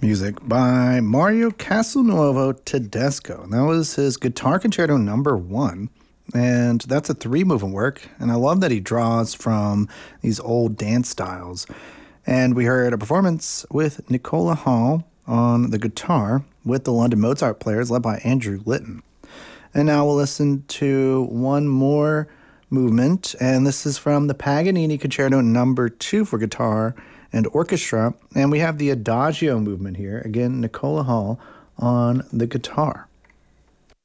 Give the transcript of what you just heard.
Music by Mario Castelnuovo Tedesco. And that was his Guitar Concerto #1. And that's a 3-movement work. And I love that he draws from these old dance styles. And we heard a performance with Nicola Hall on the guitar with the London Mozart Players led by Andrew Litton. And now we'll listen to one more movement. And this is from the Paganini Concerto #2 for guitar and orchestra, and we have the Adagio movement here. Again, Nicola Hall on the guitar.